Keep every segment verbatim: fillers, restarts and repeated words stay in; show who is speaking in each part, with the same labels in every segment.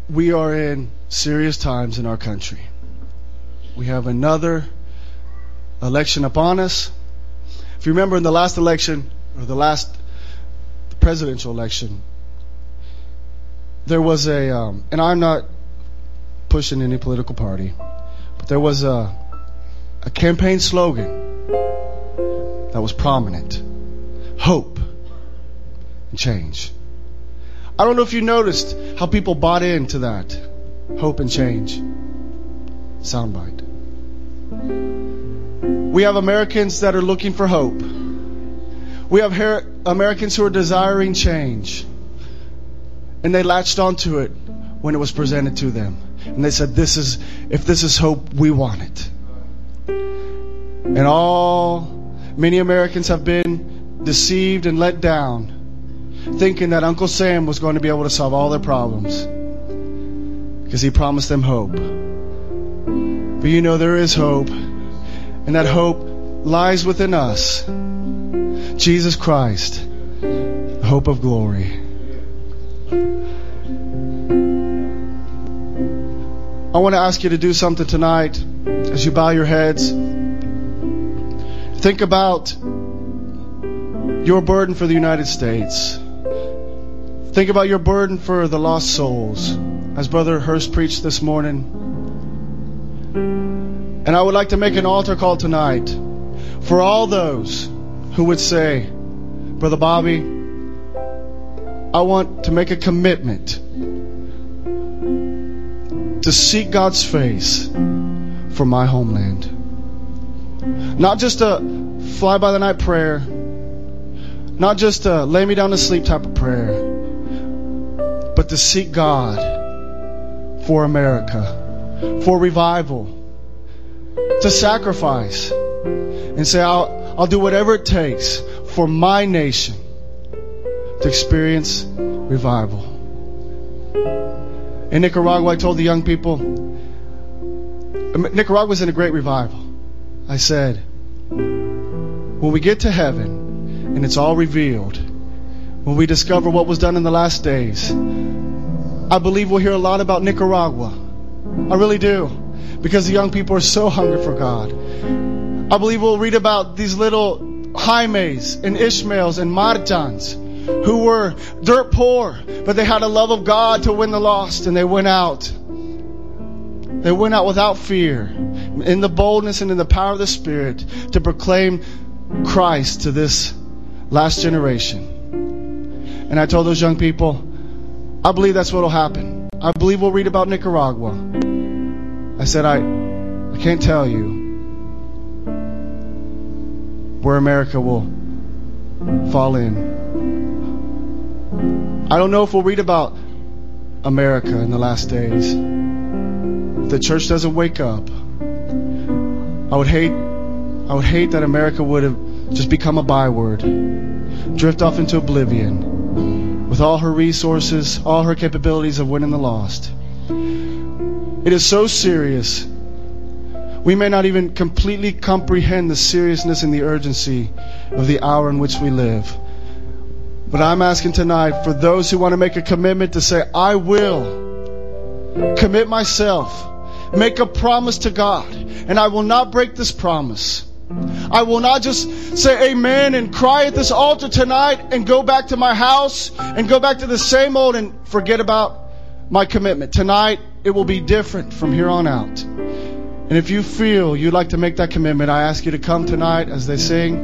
Speaker 1: we are in serious times in our country. We have another election upon us. If you remember in the last election, or the last presidential election, there was a, um, and I'm not pushing any political party, but there was a, a campaign slogan that was prominent: hope and change. I don't know if you noticed how people bought into that hope and change soundbite. We have Americans that are looking for hope. We have her- Americans who are desiring change. And they latched onto it when it was presented to them. And they said, "This is, if this is hope, we want it." And all, many Americans have been deceived and let down, thinking that Uncle Sam was going to be able to solve all their problems because he promised them hope. But you know, there is hope, and that hope lies within us. Jesus Christ, the hope of glory. I want to ask you to do something tonight as you bow your heads. Think about your burden for the United States. Think about your burden for the lost souls, as Brother Hurst preached this morning. And I would like to make an altar call tonight for all those who would say, "Brother Bobby, I want to make a commitment to seek God's face for my homeland." Not just a fly-by-the-night prayer, not just a lay me down to sleep type of prayer, but to seek God for America, for revival, to sacrifice and say, I'll, I'll do whatever it takes for my nation to experience revival. In Nicaragua, I told the young people, Nicaragua was in a great revival. I said, when we get to heaven and it's all revealed, when we discover what was done in the last days, I believe we'll hear a lot about Nicaragua. I really do. Because the young people are so hungry for God. I believe we'll read about these little Jaimes and Ishmaels and Marjans who were dirt poor, but they had a love of God to win the lost, and they went out. They went out without fear, in the boldness and in the power of the Spirit, to proclaim Christ to this last generation. And I told those young people, I believe that's what will happen. I believe we'll read about Nicaragua. I said, I, I can't tell you where America will fall in. I don't know if we'll read about America in the last days. If the church doesn't wake up, I would hate, I would hate that America would have just become a byword, drift off into oblivion, with all her resources, all her capabilities of winning the lost. It is so serious. We may not even completely comprehend the seriousness and the urgency of the hour in which we live. But I'm asking tonight for those who want to make a commitment to say, I will commit myself, make a promise to God, and I will not break this promise. I will not just say amen and cry at this altar tonight and go back to my house and go back to the same old and forget about my commitment. Tonight, it will be different from here on out. And if you feel you'd like to make that commitment, I ask you to come tonight as they sing.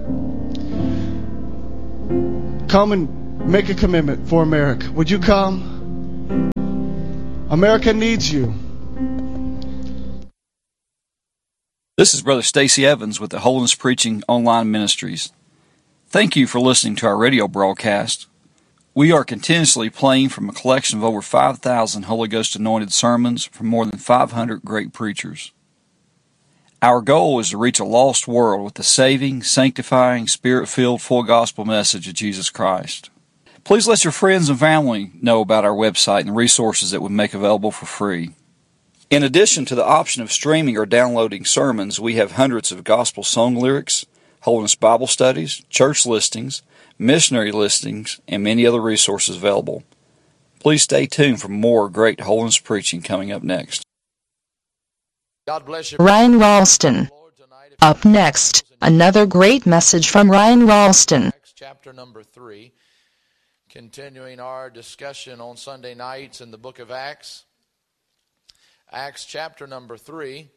Speaker 1: Come and make a commitment for America. Would you come? America needs you.
Speaker 2: This is Brother Stacy Evans with the Holiness Preaching Online Ministries. Thank you for listening to our radio broadcast. We are continuously playing from a collection of over five thousand Holy Ghost anointed sermons from more than five hundred great preachers. Our goal is to reach a lost world with the saving, sanctifying, Spirit-filled, full gospel message of Jesus Christ. Please let your friends and family know about our website and the resources that we make available for free. In addition to the option of streaming or downloading sermons, we have hundreds of gospel song lyrics, Holiness Bible studies, church listings, missionary listings, and many other resources available. Please stay tuned for more great holiness preaching coming up next.
Speaker 3: God bless you.
Speaker 4: Ryan Ralston. Up next, another great message from Ryan Ralston.
Speaker 3: Acts chapter number three, continuing our discussion on Sunday nights in the book of Acts. Acts chapter number three.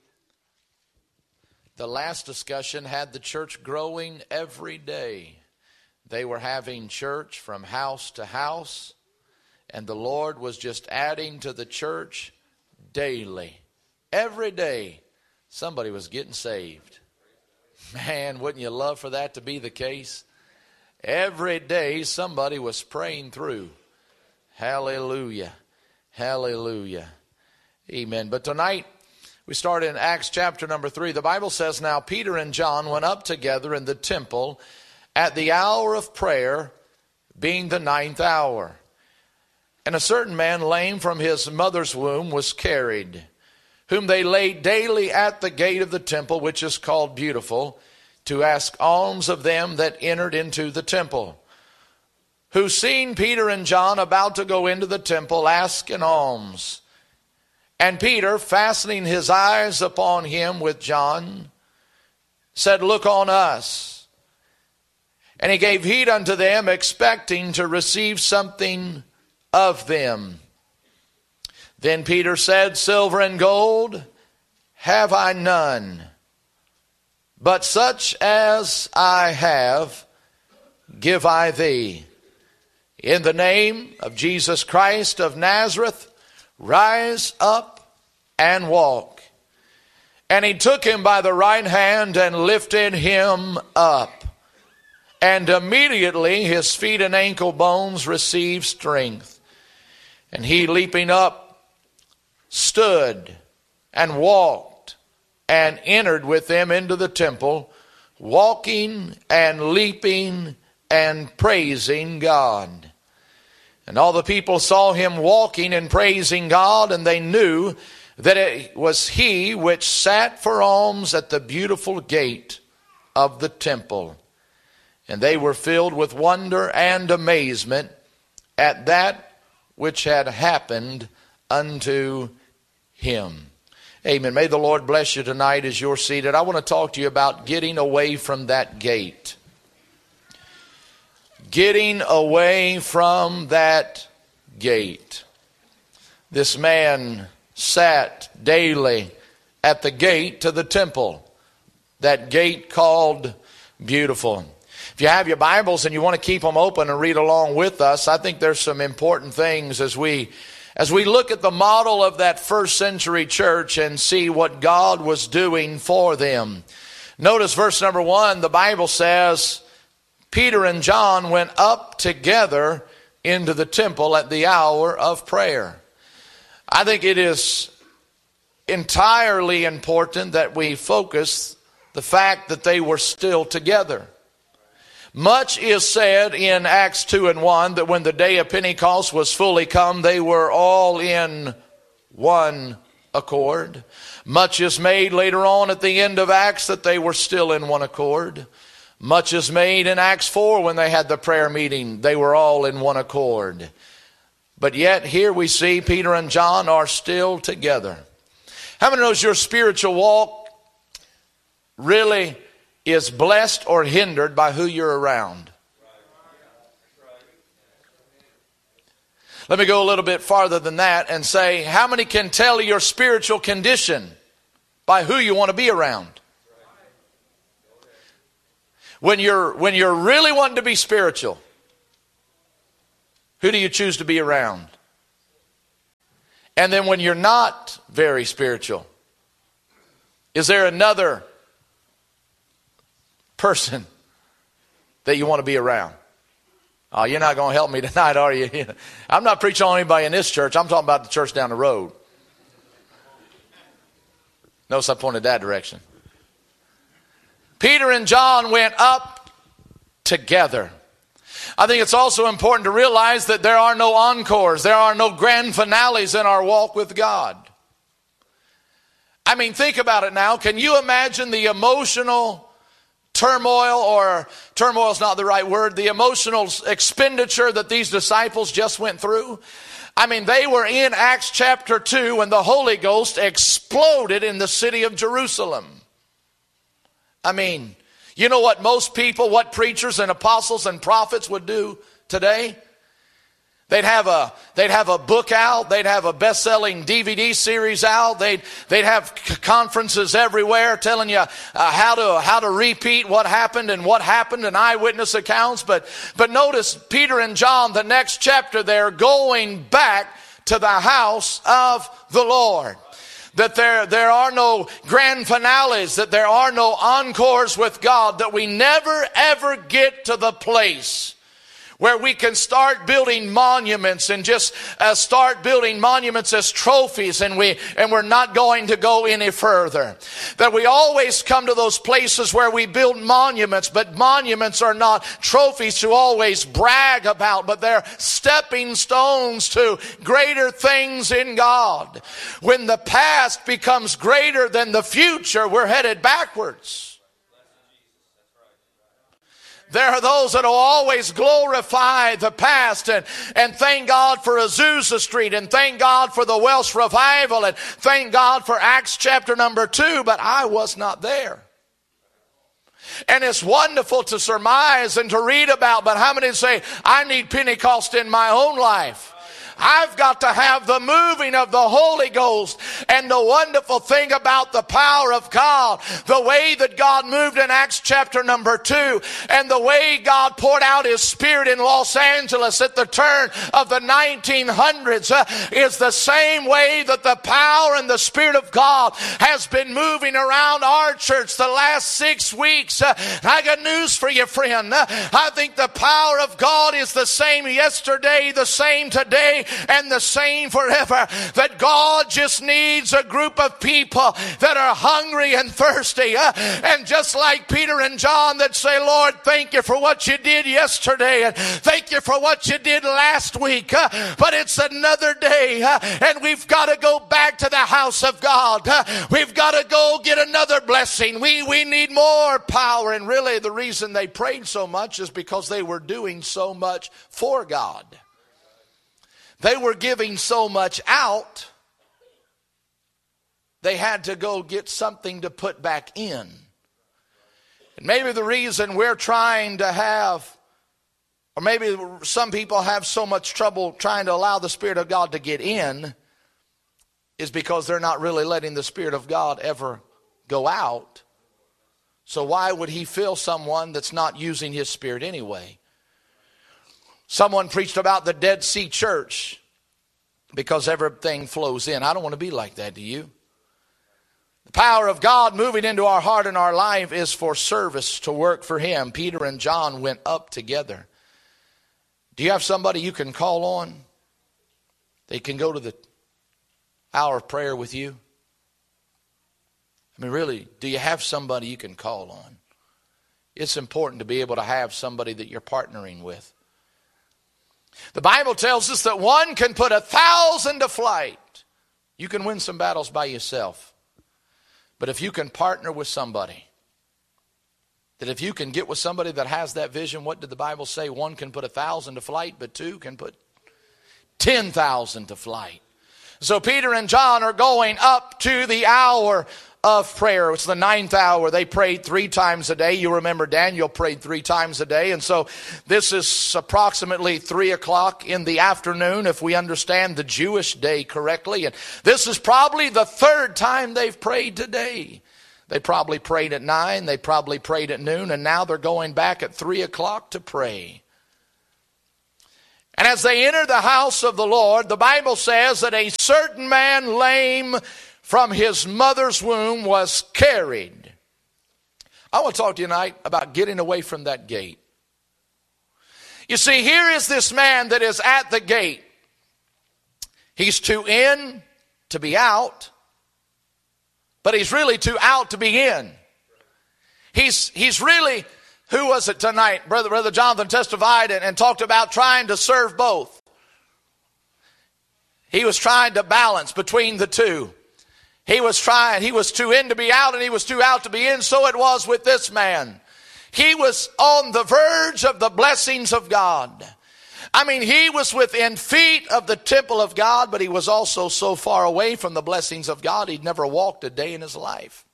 Speaker 3: The last discussion had the church growing every day. They were having church from house to house, and the Lord was just adding to the church daily. Every day, somebody was getting saved. Man, wouldn't you love for that to be the case? Every day, somebody was praying through. Hallelujah. Hallelujah. Amen. But tonight, we start in Acts chapter number three. The Bible says, "Now Peter and John went up together in the temple at the hour of prayer, being the ninth hour. And a certain man lame from his mother's womb was carried, whom they laid daily at the gate of the temple, which is called Beautiful, to ask alms of them that entered into the temple. Who, seeing Peter and John about to go into the temple, asked an alms. And Peter, fastening his eyes upon him with John, said, Look on us. And he gave heed unto them, expecting to receive something of them. Then Peter said, Silver and gold have I none, but such as I have give I thee. In the name of Jesus Christ of Nazareth, rise up and walk. And he took him by the right hand and lifted him up. And immediately his feet and ankle bones received strength. And he, leaping up, stood and walked and entered with them into the temple, walking and leaping and praising God. And all the people saw him walking and praising God, and they knew that it was he which sat for alms at the beautiful gate of the temple. And they were filled with wonder and amazement at that which had happened unto him. Amen. May the Lord bless you tonight as you're seated. I want to talk to you about getting away from that gate. Getting away from that gate. This man sat daily at the gate to the temple. That gate called Beautiful. If you have your Bibles and you want to keep them open and read along with us, I think there's some important things as we as we look at the model of that first century church and see what God was doing for them. Notice verse number one, the Bible says, Peter and John went up together into the temple at the hour of prayer. I think it is entirely important that we focus the fact that they were still together. Much is said in Acts two and one that when the day of Pentecost was fully come, they were all in one accord. Much is made later on at the end of Acts that they were still in one accord. Much is made in Acts four when they had the prayer meeting. They were all in one accord. But yet here we see Peter and John are still together. How many knows your spiritual walk really is blessed or hindered by who you're around? Let me go a little bit farther than that and say, how many can tell your spiritual condition by who you want to be around? When you're, when you're really wanting to be spiritual, who do you choose to be around? And then when you're not very spiritual, is there another person that you want to be around? Oh, you're not going to help me tonight, are you? I'm not preaching on anybody in this church. I'm talking about the church down the road. Notice I pointed that direction. Peter and John went up together. I think it's also important to realize that there are no encores. There are no grand finales in our walk with God. I mean, think about it now. Can you imagine the emotional turmoil, or turmoil is not the right word, the emotional expenditure that these disciples just went through? I mean, they were in Acts chapter two when the Holy Ghost exploded in the city of Jerusalem. I mean, you know what most people, what preachers and apostles and prophets would do today? They'd have a they'd have a book out. They'd have a best-selling D V D series out. They'd they'd have c- conferences everywhere telling you uh, how to how to repeat what happened and what happened and eyewitness accounts. But but notice Peter and John, the next chapter, they're going back to the house of the Lord. That there, there are no grand finales, that there are no encores with God, that we never ever get to the place where we can start building monuments and just uh, start building monuments as trophies, and we and we're not going to go any further. That we always come to those places where we build monuments, but monuments are not trophies to always brag about, but they're stepping stones to greater things in God. When the past becomes greater than the future, we're headed backwards. There are those that will always glorify the past and, and thank God for Azusa Street and thank God for the Welsh revival and thank God for Acts chapter number two, but I was not there. And it's wonderful to surmise and to read about, but how many say, I need Pentecost in my own life? I've got to have the moving of the Holy Ghost. And the wonderful thing about the power of God, the way that God moved in Acts chapter number two, and the way God poured out His Spirit in Los Angeles at the turn of the nineteen hundreds uh, is the same way that the power and the Spirit of God has been moving around our church the last six weeks. Uh, I got news for you, friend. Uh, I think the power of God is the same yesterday, the same today, and the same forever. That God just needs a group of people that are hungry and thirsty, uh, and just like Peter and John that say, Lord, thank you for what you did yesterday, and thank you for what you did last week, uh, but it's another day, uh, and we've got to go back to the house of God. Uh, we've got to go get another blessing. We, we need more power. And really the reason they prayed so much is because they were doing so much for God. They were giving so much out, they had to go get something to put back in. And maybe the reason we're trying to have, or maybe some people have so much trouble trying to allow the Spirit of God to get in, is because they're not really letting the Spirit of God ever go out. So why would He fill someone that's not using His Spirit anyway? Someone preached about the Dead Sea Church because everything flows in. I don't want to be like that, do you? The power of God moving into our heart and our life is for service, to work for Him. Peter and John went up together. Do you have somebody you can call on? They can go to the hour of prayer with you? I mean, really, do you have somebody you can call on? It's important to be able to have somebody that you're partnering with. The Bible tells us that one can put a thousand to flight. You can win some battles by yourself. But if you can partner with somebody, that if you can get with somebody that has that vision, what did the Bible say? One can put a thousand to flight, but two can put ten thousand to flight. So Peter and John are going up to the hour of prayer. It's the ninth hour. They prayed three times a day. You remember Daniel prayed three times a day. And so this is approximately three o'clock in the afternoon, if we understand the Jewish day correctly. And this is probably the third time they've prayed today. They probably prayed at nine. They probably prayed at noon. And now they're going back at three o'clock to pray. And as they enter the house of the Lord, the Bible says that a certain man lame from his mother's womb was carried. I want to talk to you tonight about getting away from that gate. You see, here is this man that is at the gate. He's too in to be out, but he's really too out to be in. He's, he's really, who was it tonight? Brother, Brother Jonathan testified and, and talked about trying to serve both. He was trying to balance between the two. He was trying, he was too in to be out and he was too out to be in. So it was with this man. He was on the verge of the blessings of God. I mean, he was within feet of the temple of God, but he was also so far away from the blessings of God, he'd never walked a day in his life.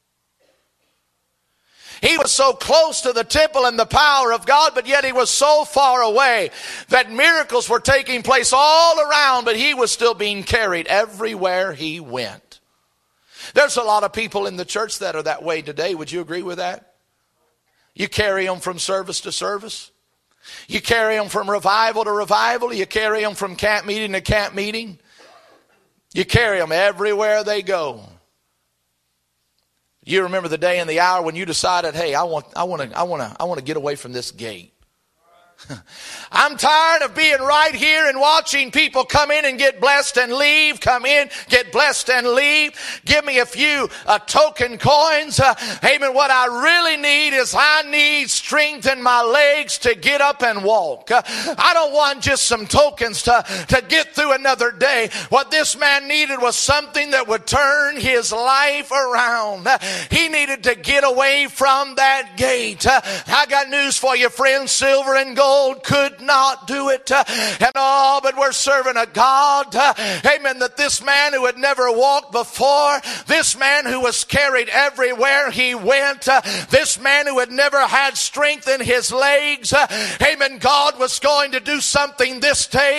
Speaker 3: He was so close to the temple and the power of God, but yet he was so far away that miracles were taking place all around, but he was still being carried everywhere he went. There's a lot of people in the church that are that way today. Would you agree with that? You carry them from service to service. You carry them from revival to revival. You carry them from camp meeting to camp meeting. You carry them everywhere they go. You remember the day and the hour when you decided, hey, I want, I want to, I want to, I want to get away from this gate. I'm tired of being right here and watching people come in and get blessed and leave, come in, get blessed and leave. Give me a few uh, token coins. Uh, amen. What I really need is I need strength in my legs to get up and walk. Uh, I don't want just some tokens to, to get through another day. What this man needed was something that would turn his life around. Uh, he needed to get away from that gate. Uh, I got news for you, friends. Silver and gold could not do it. Uh, and all, but we're serving a God, uh, amen, that this man who had never walked before, this man who was carried everywhere he went, uh, this man who had never had strength in his legs, uh, amen, God was going to do something this day